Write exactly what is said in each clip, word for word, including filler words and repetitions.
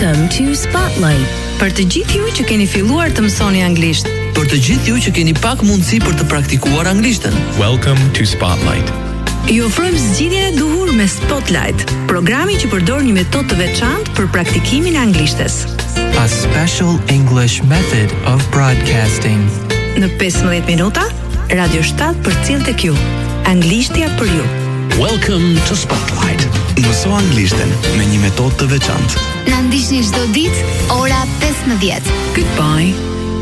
Welcome to Spotlight. Për të gjithë ju që keni filluar të mësoni anglisht. Për të gjithë ju që keni pak mundësi për të praktikuar anglishtën. Welcome to Spotlight. Ju ofrojmë zgjidhjen e duhur me Spotlight, programi që përdor një metodë të veçantë për praktikimin e anglishtes. A special English method of broadcasting. Në pesëmbëdhjetë minuta, Radio shtat përcjell tek ju. Anglishtja për ju. Welcome to Spotlight. Mëso anglishten me një metodë të veçantë. Na ndiqni çdo ditë ora pesëmbëdhjetë. Goodbye.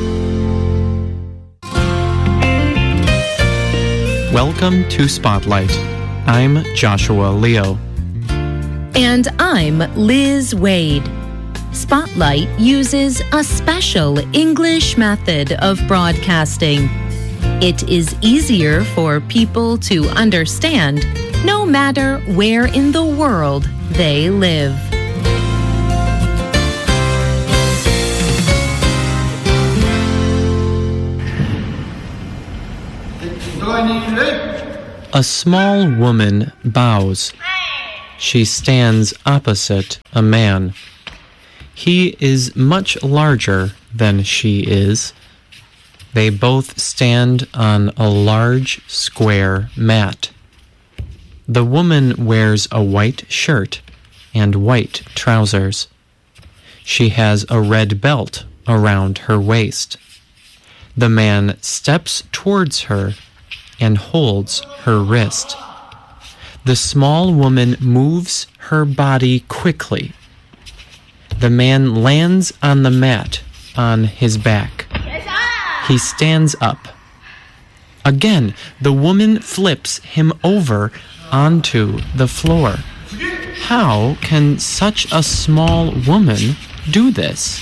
Welcome to Spotlight. I'm Joshua Leo. And I'm Liz Wade. Spotlight uses a special English method of broadcasting. It is easier for people to understand no matter where in the world they live. A small woman bows. She stands opposite a man. He is much larger than she is. They both stand on a large square mat. The woman wears a white shirt and white trousers. She has a red belt around her waist. The man steps towards her and holds her wrist. The small woman moves her body quickly. The man lands on the mat on his back. He stands up. Again, the woman flips him over onto the floor. How can such a small woman do this?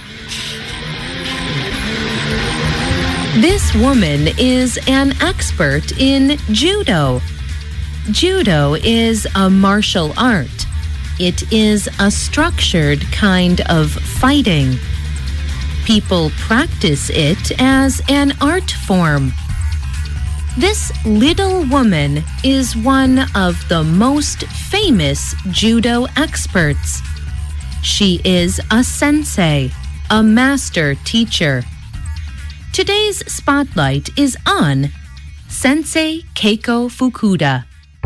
This woman is an expert in judo. Judo is a martial art. It is a structured kind of fighting. People practice it as an art form. This little woman is one of the most famous judo experts. She is a sensei, a master teacher. Today's spotlight is on Sensei Keiko Fukuda.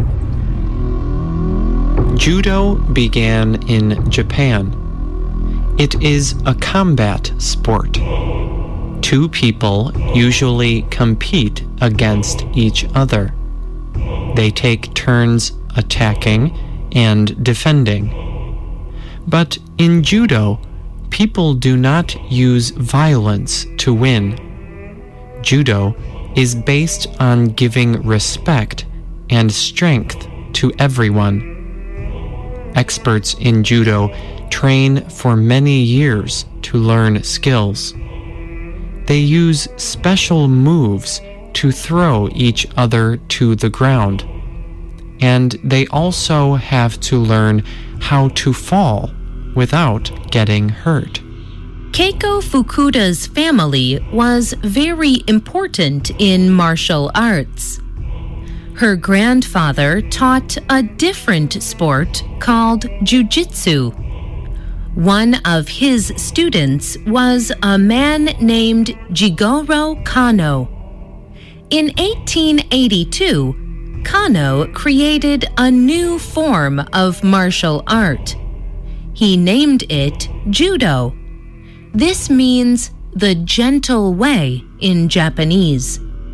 Judo began in Japan. It is a combat sport. Two people usually compete against each other. They take turns attacking and defending. But in judo, people do not use violence to win. Judo is based on giving respect and strength to everyone. Experts in judo train for many years to learn skills. They use special moves to throw each other to the ground. And they also have to learn how to fall without getting hurt. Keiko Fukuda's family was very important in martial arts. Her grandfather taught a different sport called jiu-jitsu. One of his students was a man named Jigoro Kano. In eighteen eighty-two, Kano created a new form of martial art. He named it Judo. This means the gentle way in Japanese.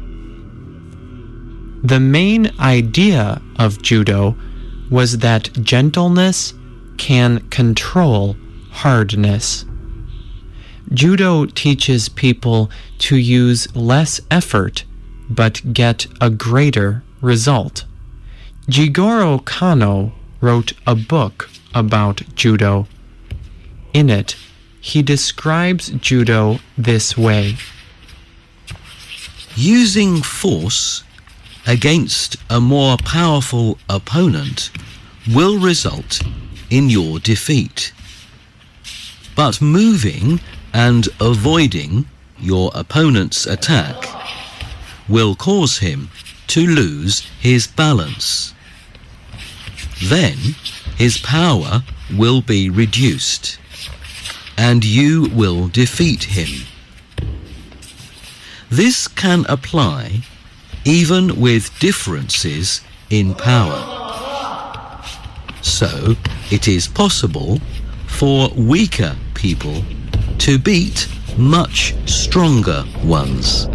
The main idea of judo was that gentleness can control hardness. Judo teaches people to use less effort but get a greater result. Jigoro Kano wrote a book about judo. In it, he describes judo this way. Using force against a more powerful opponent will result in your defeat. But moving and avoiding your opponent's attack will cause him to lose his balance. Then his power will be reduced. and you will defeat him. This can apply even with differences in power. So, it is possible for weaker people to beat much stronger ones.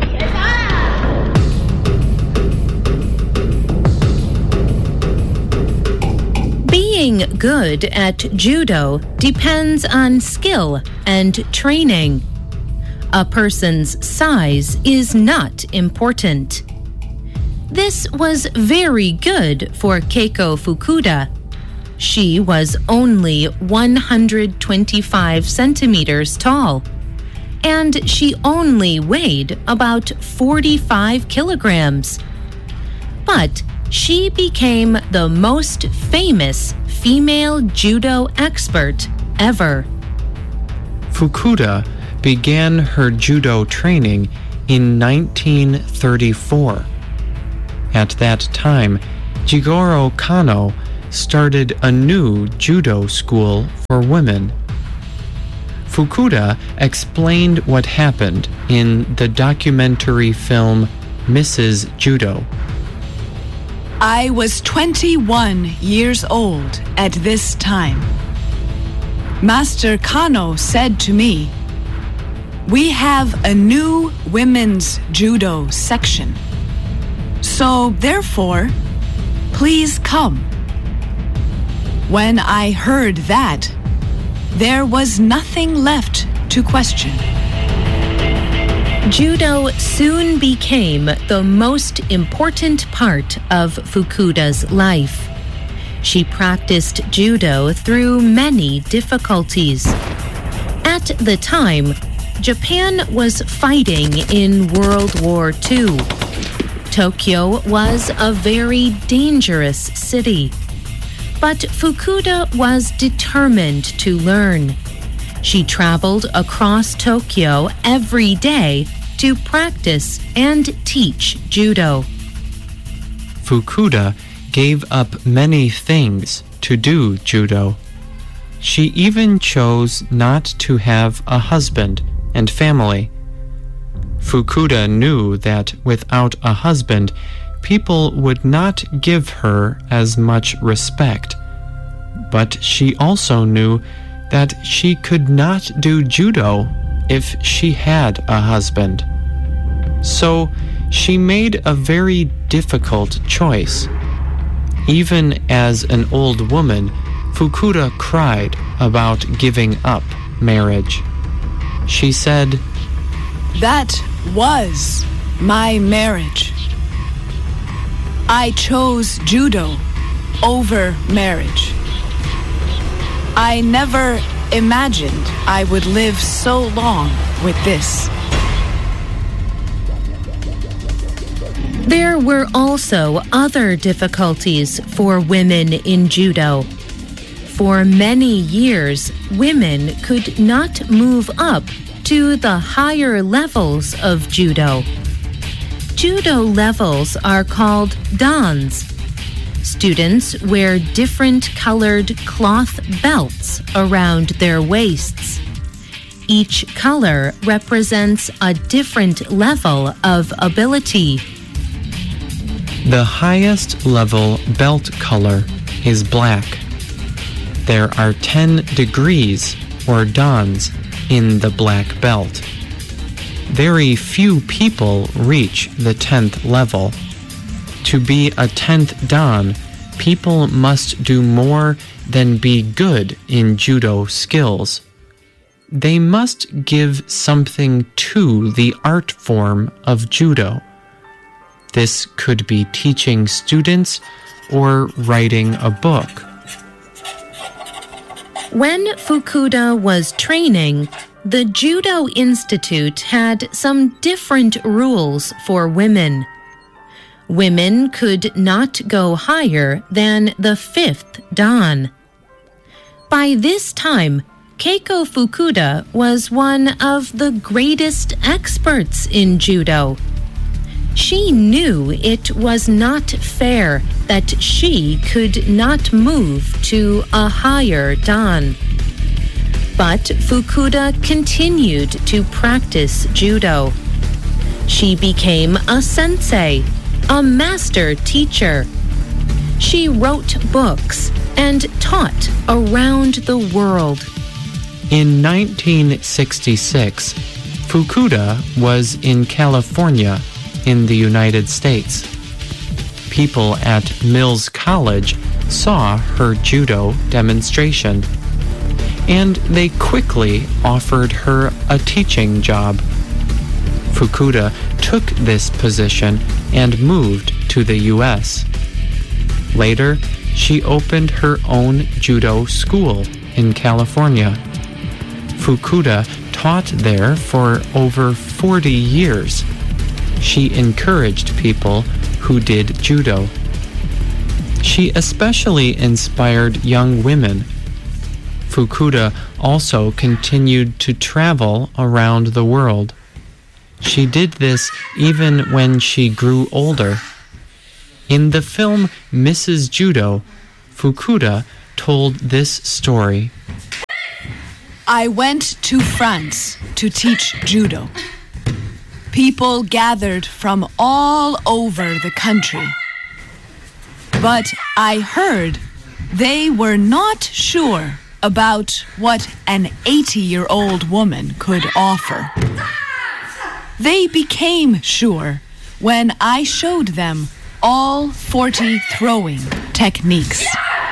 Being good at judo depends on skill and training. A person's size is not important. This was very good for Keiko Fukuda. She was only one hundred twenty-five centimeters tall, and she only weighed about forty-five kilograms. But she became the most famous female judo expert ever. Fukuda began her judo training in nineteen thirty-four. At that time, Jigoro Kano started a new judo school for women. Fukuda explained what happened in the documentary film Missus Judo. I was twenty-one years old at this time. Master Kano said to me, "We have a new women's judo section. So therefore, please come." When I heard that, there was nothing left to question. Judo soon became the most important part of Fukuda's life. She practiced judo through many difficulties. At the time, Japan was fighting in World War Two. Tokyo was a very dangerous city. But Fukuda was determined to learn. She traveled across Tokyo every day to practice and teach judo. Fukuda gave up many things to do judo. She even chose not to have a husband and family. Fukuda knew that without a husband, people would not give her as much respect. But she also knew that she could not do judo if she had a husband. So she made a very difficult choice. Even as an old woman, Fukuda cried about giving up marriage. She said, "That was my marriage. I chose judo over marriage. I never imagined I would live so long with this." There were also other difficulties for women in judo. For many years, women could not move up to the higher levels of judo. Judo levels are called dans. Students wear different colored cloth belts around their waists. Each color represents a different level of ability. The highest level belt color is black. There are ten degrees or dans in the black belt. Very few people reach the tenth level. To be a tenth dan, people must do more than be good in judo skills. They must give something to the art form of judo. This could be teaching students or writing a book. When Fukuda was training, the Judo Institute had some different rules for women. Women could not go higher than the fifth dan. By this time, Keiko Fukuda was one of the greatest experts in judo. She knew it was not fair that she could not move to a higher dan. But Fukuda continued to practice judo. She became a sensei, a master teacher. She wrote books and taught around the world. In nineteen sixty-six, Fukuda was in California in the United States. People at Mills College saw her judo demonstration, and they quickly offered her a teaching job. Fukuda took this position and moved to the U S. Later, she opened her own judo school in California. Fukuda taught there for over forty years. She encouraged people who did judo. She especially inspired young women. Fukuda also continued to travel around the world. She did this even when she grew older. In the film Missus Judo, Fukuda told this story. I went to France to teach judo. People gathered from all over the country. But I heard they were not sure about what an eighty-year-old woman could offer. They became sure when I showed them all forty throwing techniques.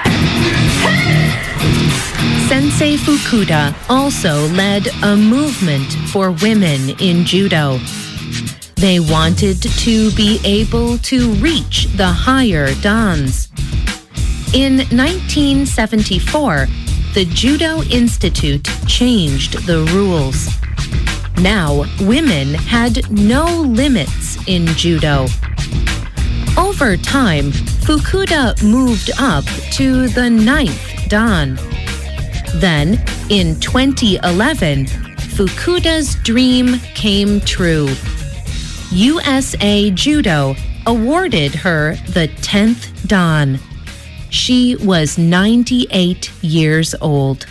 Sensei Fukuda also led a movement for women in judo. They wanted to be able to reach the higher dans. In nineteen seventy-four, the Judo Institute changed the rules. Now, women had no limits in judo. Over time, Fukuda moved up to the ninth dan. Then, in twenty eleven, Fukuda's dream came true. U S A Judo awarded her the tenth dan. She was ninety-eight years old.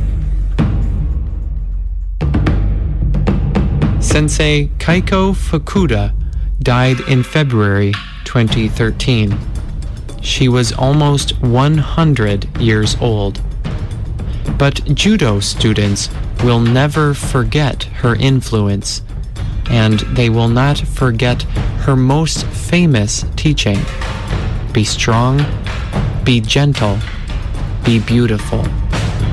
Sensei Kaiko Fukuda died in February twenty thirteen. She was almost one hundred years old. But judo students will never forget her influence, and they will not forget her most famous teaching. Be strong, be gentle, be beautiful.